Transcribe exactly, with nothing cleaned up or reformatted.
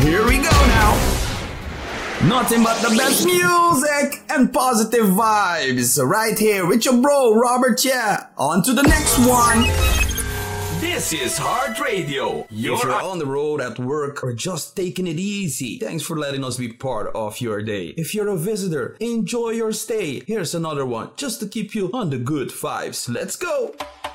Here we go now. Nothing but the best music and positive vibes right here with your bro Robert. Yeah, on to the next one. This is Heart Radio. You're if you're on the road, at work, or just taking it easy, thanks for letting us be part of your day. If you're a visitor, enjoy your stay. Here's another one just to keep you on the good vibes. Let's go.